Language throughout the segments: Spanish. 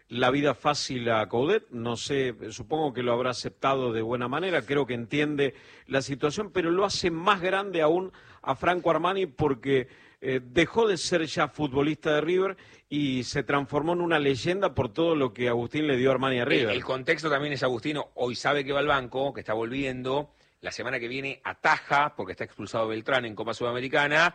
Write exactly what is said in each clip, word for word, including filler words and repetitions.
la vida fácil a Coudet, no sé, supongo que lo habrá aceptado de buena manera, creo que entiende la situación, pero lo hace más grande aún a Franco Armani porque eh, dejó de ser ya futbolista de River y se transformó en una leyenda por todo lo que Agustín le dio a Armani a River. El, el contexto también es Agustino, hoy sabe que va al banco, que está volviendo, la semana que viene ataja, porque está expulsado Beltrán en Copa Sudamericana,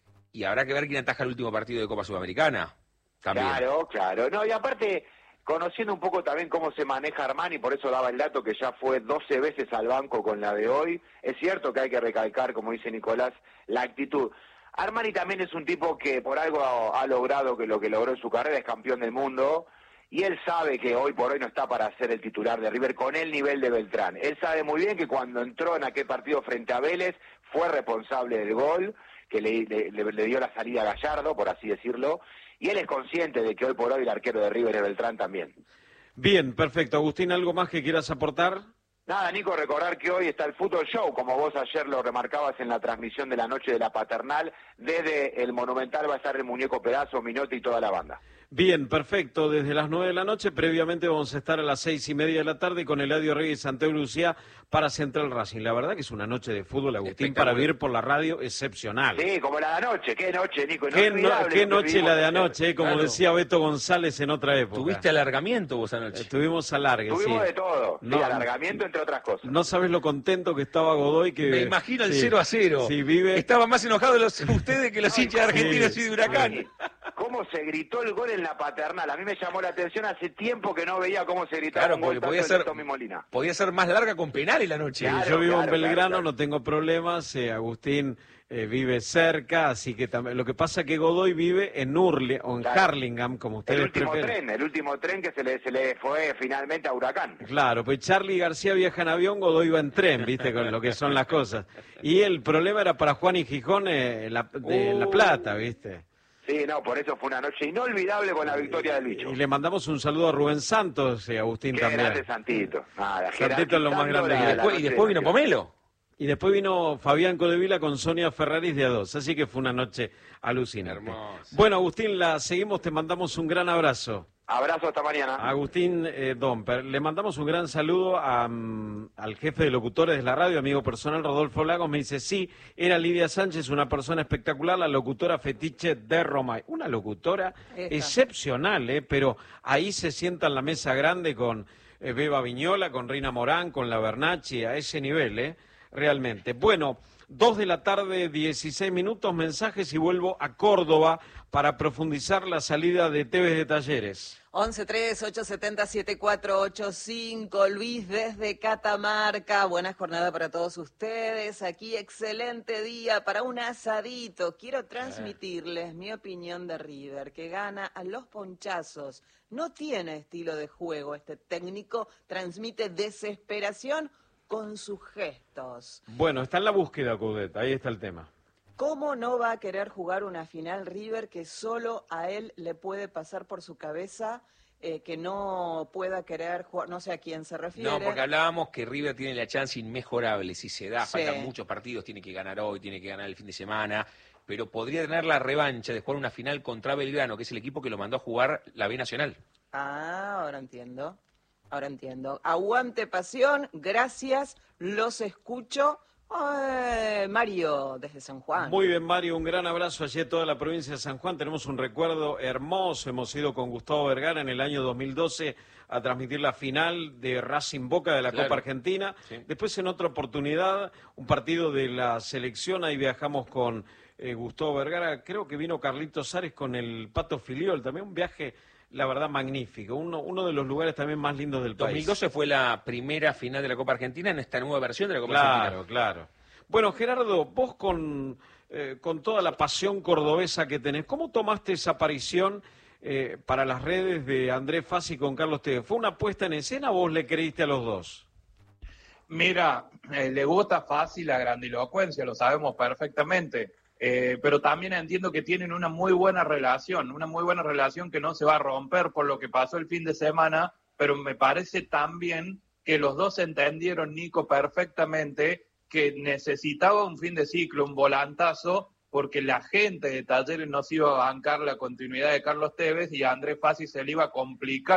y habrá que ver quién ataja el último partido de Copa Sudamericana. También. Claro, claro. No, y aparte, conociendo un poco también cómo se maneja Armani, por eso daba el dato que ya fue doce veces al banco con la de hoy, es cierto que hay que recalcar, como dice Nicolás, la actitud. Armani también es un tipo que por algo ha, ha logrado que lo que logró en su carrera, es campeón del mundo, y él sabe que hoy por hoy no está para ser el titular de River con el nivel de Beltrán. Él sabe muy bien que cuando entró en aquel partido frente a Vélez, fue responsable del gol, que le, le, le dio la salida a Gallardo, por así decirlo, y él es consciente de que hoy por hoy el arquero de River es Beltrán también. Bien, perfecto. Agustín, ¿algo más que quieras aportar? Nada, Nico, recordar que hoy está el Fútbol Show, como vos ayer lo remarcabas en la transmisión de la noche de la Paternal, desde el Monumental va a estar el Muñeco Pedazo, Minotti y toda la banda. Bien, perfecto. Desde las nueve de la noche, previamente vamos a estar a las seis y media de la tarde con Eladio Reyes y Santiago Lucía para Central Racing. La verdad que es una noche de fútbol, Agustín, para vivir por la radio excepcional. Sí, como la de anoche. Qué noche, Nico. Qué, no, qué noche la de anoche, eh, como claro. decía Beto González en otra época. ¿Tuviste alargamiento vos anoche? Estuvimos alargue, Tuvimos sí. de todo. No, sí, alargamiento, entre otras cosas. No sabes lo contento que estaba Godoy. Que Me imagino el sí, cero a cero. Sí, vive... Estaba más enojado de los, ustedes que los hinchas de Argentina sí, y de Huracán. Sí. ¿Cómo se gritó el gol en la Paternal? A mí me llamó la atención, hace tiempo que no veía cómo se gritaba Claro, un gol porque podía tanto de ser, Tommy Molina. podía ser más larga con penales la noche. Claro, Yo vivo claro, en Belgrano, claro, claro. no tengo problemas. Eh, Agustín eh, vive cerca, así que también. Lo que pasa es que Godoy vive en Urli o en Claro. Harlingham, como ustedes El último prefieren. tren, el último tren que se le, se le fue finalmente a Huracán. Claro, pues Charlie y García viaja en avión, Godoy va en tren, viste, con lo que son las cosas. Y el problema era para Juan y Gijón eh, la, de Uh. La Plata, viste. Sí, no, por eso fue una noche inolvidable con la victoria del bicho. Y le mandamos un saludo a Rubén Santos y a Agustín Qué también. grande Santito. Nada, Santito es lo más grande jerarquizando que la- Y la después, y noche después de vino Nación. Pomelo. Y después vino Fabián Codevila con Sonia Ferraris de a dos, así que fue una noche alucinante. Hermoso. Bueno, Agustín, la seguimos, te mandamos un gran abrazo. Abrazo, hasta mañana. Agustín eh, Domper, le mandamos un gran saludo a, um, al jefe de locutores de la radio, amigo personal Rodolfo Lagos. Me dice, sí, era Lidia Sánchez, una persona espectacular, la locutora fetiche de Roma. Una locutora Esa. excepcional, ¿eh? Pero ahí se sienta en la mesa grande con eh, Beba Viñola, con Rina Morán, con la Bernacci, a ese nivel, ¿eh? Realmente. Bueno, dos de la tarde, dieciséis minutos, mensajes y vuelvo a Córdoba para profundizar la salida de Tevez de Talleres. once tres ocho siete cero siete cuatro ocho cinco, Luis desde Catamarca, buena jornada para todos ustedes, aquí excelente día para un asadito, quiero transmitirles mi opinión de River, que gana a los ponchazos, no tiene estilo de juego, este técnico transmite desesperación con sus gestos. Bueno, está en la búsqueda, Coudet, ahí está el tema. ¿Cómo no va a querer jugar una final River que solo a él le puede pasar por su cabeza eh, que no pueda querer jugar? No sé a quién se refiere. No, porque hablábamos que River tiene la chance inmejorable, si se da, Sí. faltan muchos partidos, tiene que ganar hoy, tiene que ganar el fin de semana, pero podría tener la revancha de jugar una final contra Belgrano, que es el equipo que lo mandó a jugar la B Nacional. Ah, ahora entiendo. Ahora entiendo. Aguante pasión, gracias, los escucho. Eh, Mario, desde San Juan. Muy bien, Mario, un gran abrazo allí a toda la provincia de San Juan. Tenemos un recuerdo hermoso. Hemos ido con Gustavo Vergara en el año dos mil doce a transmitir la final de Racing Boca de la Claro. Copa Argentina. Sí. Después, en otra oportunidad, un partido de la selección. Ahí viajamos con eh, Gustavo Vergara. Creo que vino Carlitos Ares con el Pato Filiol. También un viaje, la verdad, magnífico. Uno, uno de los lugares también más lindos del dos mil doce país. fue la primera final de la Copa Argentina en esta nueva versión de la Copa Claro, Argentina. claro. Bueno, Gerardo, vos con, eh, con toda la pasión cordobesa que tenés, ¿cómo tomaste esa aparición eh, para las redes de Andrés Fassi con Carlos Tevez? ¿Fue una puesta en escena o vos le creíste a los dos? Mira, eh, le gusta fácil la grandilocuencia, lo sabemos perfectamente, eh, pero también entiendo que tienen una muy buena relación, una muy buena relación que no se va a romper por lo que pasó el fin de semana, pero me parece también que los dos entendieron, Nico, perfectamente que necesitaba un fin de ciclo, un volantazo, porque la gente de Talleres no se iba a bancar la continuidad de Carlos Tevez y a Andrés Fassi se le iba a complicar